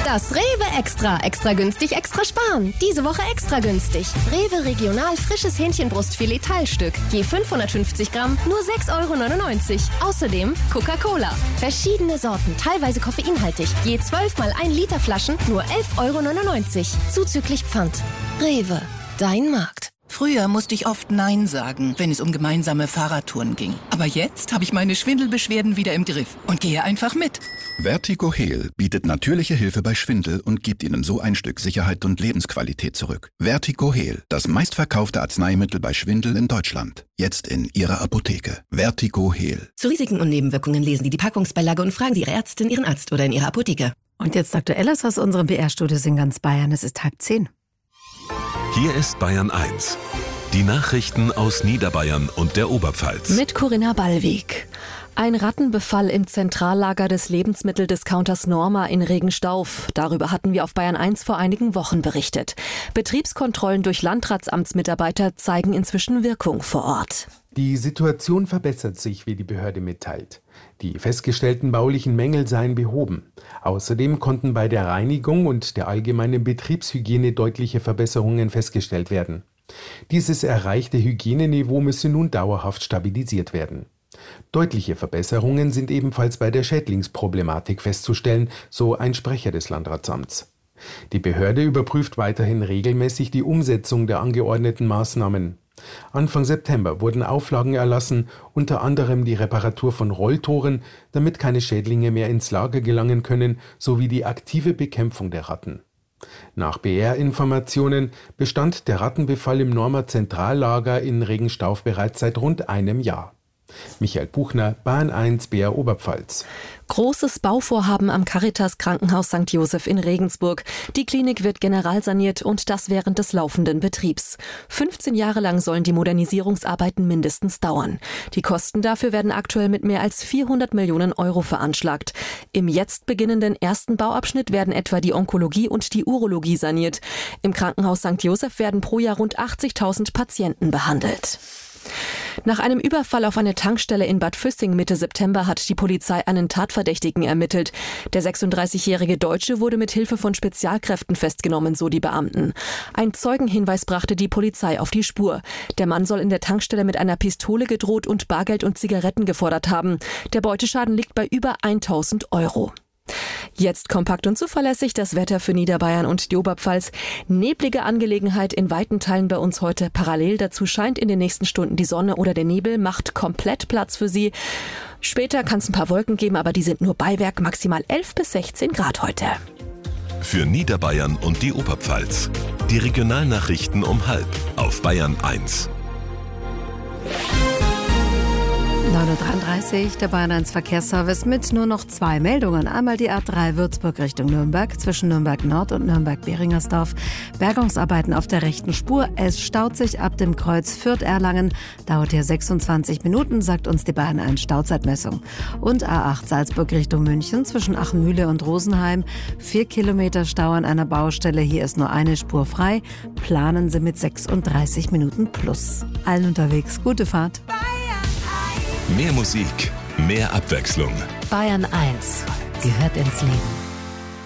Das Rewe Extra. Extra günstig, extra sparen. Diese Woche extra günstig. Rewe Regional frisches Hähnchenbrustfilet Teilstück. Je 550 Gramm, nur 6,99 €. Außerdem Coca-Cola. Verschiedene Sorten, teilweise koffeinhaltig. Je 12 mal 1 Liter Flaschen, nur 11,99 €. Zuzüglich Pfand. Rewe. Dein Markt. Früher musste ich oft Nein sagen, wenn es um gemeinsame Fahrradtouren ging. Aber jetzt habe ich meine Schwindelbeschwerden wieder im Griff und gehe einfach mit. Vertigo-Heal bietet natürliche Hilfe bei Schwindel und gibt Ihnen so ein Stück Sicherheit und Lebensqualität zurück. Vertigo-Heal, das meistverkaufte Arzneimittel bei Schwindel in Deutschland. Jetzt in Ihrer Apotheke. Vertigo-Heal. Zu Risiken und Nebenwirkungen lesen Sie die Packungsbeilage und fragen Sie Ihre Ärztin, Ihren Arzt oder in Ihrer Apotheke. Und jetzt Aktuelles aus unserem BR-Studios in ganz Bayern. Es ist 9:30. Hier ist Bayern 1. Die Nachrichten aus Niederbayern und der Oberpfalz. Mit Corinna Ballweg. Ein Rattenbefall im Zentrallager des Lebensmitteldiscounters Norma in Regenstauf. Darüber hatten wir auf Bayern 1 vor einigen Wochen berichtet. Betriebskontrollen durch Landratsamtsmitarbeiter zeigen inzwischen Wirkung vor Ort. Die Situation verbessert sich, wie die Behörde mitteilt. Die festgestellten baulichen Mängel seien behoben. Außerdem konnten bei der Reinigung und der allgemeinen Betriebshygiene deutliche Verbesserungen festgestellt werden. Dieses erreichte Hygieneniveau müsse nun dauerhaft stabilisiert werden. Deutliche Verbesserungen sind ebenfalls bei der Schädlingsproblematik festzustellen, so ein Sprecher des Landratsamts. Die Behörde überprüft weiterhin regelmäßig die Umsetzung der angeordneten Maßnahmen. Anfang September wurden Auflagen erlassen, unter anderem die Reparatur von Rolltoren, damit keine Schädlinge mehr ins Lager gelangen können, sowie die aktive Bekämpfung der Ratten. Nach BR-Informationen bestand der Rattenbefall im Norma Zentrallager in Regenstauf bereits seit rund einem Jahr. Michael Buchner, Bayern 1, BR Oberpfalz. Großes Bauvorhaben am Caritas-Krankenhaus St. Joseph in Regensburg. Die Klinik wird generalsaniert und das während des laufenden Betriebs. 15 Jahre lang sollen die Modernisierungsarbeiten mindestens dauern. Die Kosten dafür werden aktuell mit mehr als 400 Millionen € veranschlagt. Im jetzt beginnenden ersten Bauabschnitt werden etwa die Onkologie und die Urologie saniert. Im Krankenhaus St. Joseph werden pro Jahr rund 80.000 Patienten behandelt. Nach einem Überfall auf eine Tankstelle in Bad Füssing Mitte September hat die Polizei einen Tatverdächtigen ermittelt. Der 36-jährige Deutsche wurde mit Hilfe von Spezialkräften festgenommen, so die Beamten. Ein Zeugenhinweis brachte die Polizei auf die Spur. Der Mann soll in der Tankstelle mit einer Pistole gedroht und Bargeld und Zigaretten gefordert haben. Der Beuteschaden liegt bei über 1.000 €. Jetzt kompakt und zuverlässig das Wetter für Niederbayern und die Oberpfalz. Neblige Angelegenheit in weiten Teilen bei uns heute. Parallel dazu scheint in den nächsten Stunden die Sonne oder der Nebel, macht komplett Platz für Sie. Später kann es ein paar Wolken geben, aber die sind nur Beiwerk, maximal 11 bis 16 Grad heute. Für Niederbayern und die Oberpfalz. Die Regionalnachrichten um 12:30 auf Bayern 1. 9:33 Uhr, der Bayern 1 Verkehrsservice mit nur noch 2 Meldungen. Einmal die A3 Würzburg Richtung Nürnberg, zwischen Nürnberg Nord und Nürnberg-Behringersdorf. Bergungsarbeiten auf der rechten Spur. Es staut sich ab dem Kreuz Fürth-Erlangen. Dauert hier 26 Minuten, sagt uns die Bayern 1 Stauzeitmessung. Und A8 Salzburg Richtung München, zwischen Achenmühle und Rosenheim. 4 Kilometer Stau an einer Baustelle. Hier ist nur eine Spur frei. Planen Sie mit 36 Minuten plus. Allen unterwegs, gute Fahrt. Mehr Musik, mehr Abwechslung. Bayern 1 gehört ins Leben.